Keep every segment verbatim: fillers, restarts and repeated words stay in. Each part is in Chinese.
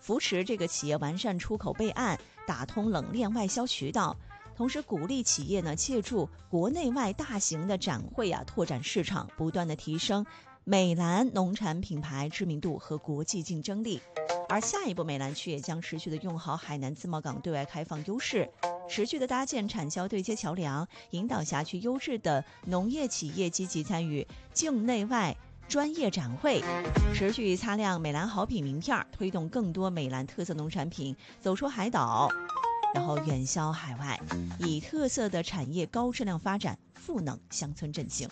扶持这个企业完善出口备案，打通冷链外销渠道。同时鼓励企业呢借助国内外大型的展会啊，拓展市场，不断的提升美兰农产品牌知名度和国际竞争力。而下一步，美兰区也将持续的用好海南自贸港对外开放优势，持续的搭建产销对接桥梁，引导辖区优质的农业企业积极参与境内外专业展会，持续擦亮美兰好品名片，推动更多美兰特色农产品走出海岛，然后远销海外，以特色的产业高质量发展赋能乡村振兴。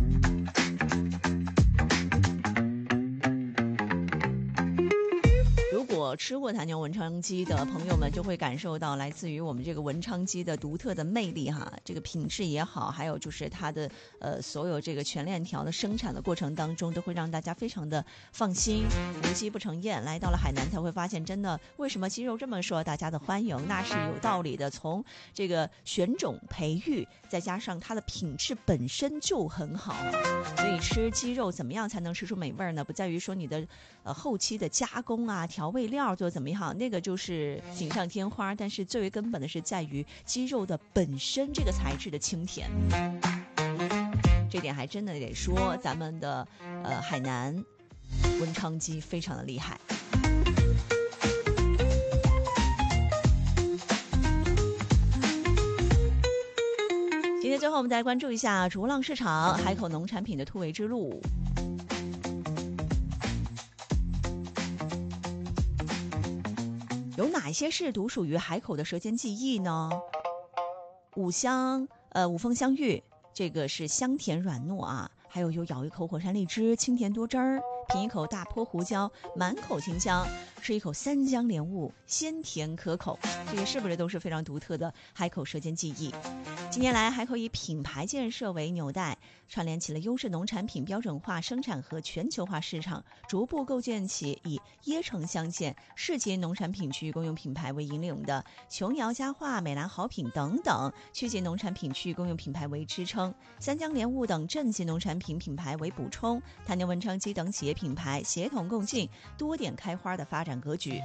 如果吃过坛牛文昌鸡的朋友们就会感受到来自于我们这个文昌鸡的独特的魅力哈，这个品质也好，还有就是它的呃所有这个全链条的生产的过程当中，都会让大家非常的放心，无鸡不成宴。来到了海南才会发现，真的为什么鸡肉这么受大家的欢迎，那是有道理的。从这个选种培育，再加上它的品质本身就很好，所以吃鸡肉怎么样才能吃出美味呢？不在于说你的呃后期的加工啊、调味料做怎么样，那个就是锦上添花，但是最为根本的是在于鸡肉的本身这个材质的清甜。这点还真的得说咱们的呃海南文昌鸡非常的厉害。今天最后我们再来关注一下逐浪市场海口农产品的突围之路。有哪些是独属于海口的舌尖记忆呢？五香呃五峰香芋，这个是香甜软糯啊，还有有咬一口火山荔枝，清甜多汁儿，品一口大坡胡椒，满口清香，吃一口三江莲雾，鲜甜可口，这些是不是都是非常独特的海口舌尖记忆？近年来，海口以品牌建设为纽带，串联起了优质农产品标准化生产和全球化市场，逐步构建起以椰城乡县市级农产品区公用品牌为引领的琼瑶佳话、美兰好品等等区级农产品区公用品牌为支撑，三江莲雾等镇级农产品品牌为补充，坛牛文昌鸡等企业品牌协同共进，多点开花的发展格局。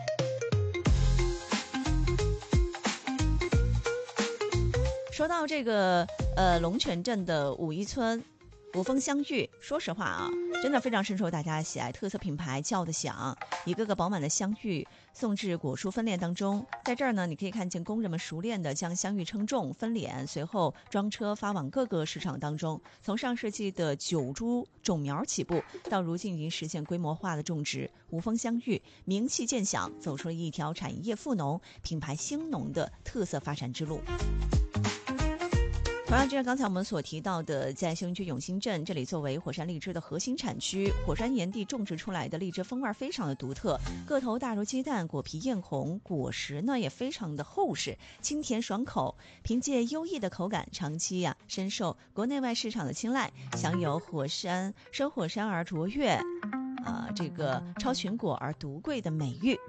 说到这个呃龙泉镇的武义村五峰香芋，说实话啊，真的非常深受大家喜爱，特色品牌叫得响，一个个饱满的香芋送至果蔬分拣当中。在这儿呢，你可以看见工人们熟练地将香芋称重分拣，随后装车发往各个市场当中。从上世纪的九株种苗起步，到如今已经实现规模化的种植，五峰香芋名气渐响，走出了一条产业富农、品牌兴农的特色发展之路。同样，就像刚才我们所提到的，在兴区永兴镇这里，作为火山荔枝的核心产区，火山岩地种植出来的荔枝风味非常的独特，个头大如鸡蛋，果皮艳红，果实呢也非常的厚实，清甜爽口。凭借优异的口感，长期呀、啊、深受国内外市场的青睐，享有火山生火山而卓越，啊、呃，这个超群果而独贵的美誉。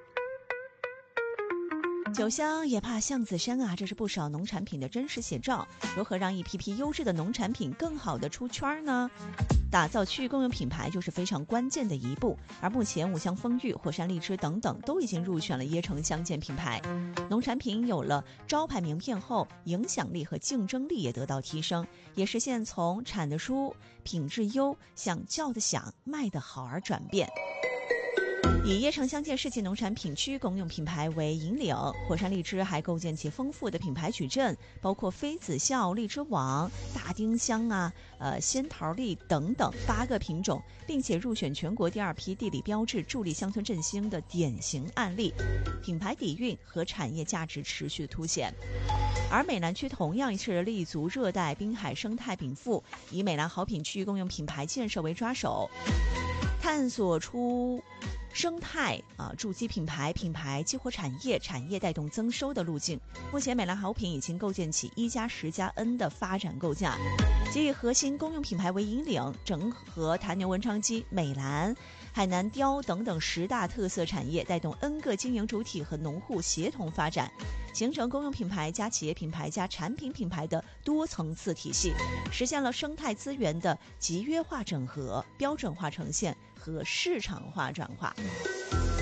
酒香也怕巷子深啊，这是不少农产品的真实写照。如何让一批批优质的农产品更好的出圈呢？打造区域公用品牌就是非常关键的一步。而目前五香丰裕、火山荔枝等等都已经入选了椰城乡县品牌。农产品有了招牌名片后，影响力和竞争力也得到提升，也实现从产的舒、品质优向叫得响、卖得好而转变。以椰城乡县市级农产品区公用品牌为引领，火山荔枝还构建起丰富的品牌矩阵，包括妃子笑、荔枝网、大丁香啊、呃仙桃荔等等八个品种，并且入选全国第二批地理标志，助力乡村振兴的典型案例，品牌底蕴和产业价值持续凸显。而美兰区同样是立足热带滨海生态禀赋，以美兰好品区公用品牌建设为抓手，探索出生态啊，筑基品牌，品牌激活产业，产业带动增收的路径。目前美兰好品已经构建起一加十加 N 的发展构架，即以核心公用品牌为引领，整合坛牛文昌鸡、美兰、海南貂等等十大特色产业，带动 N 个经营主体和农户协同发展，形成公用品牌加企业品牌加产品品牌的多层次体系，实现了生态资源的集约化整合、标准化呈现和市场化转化。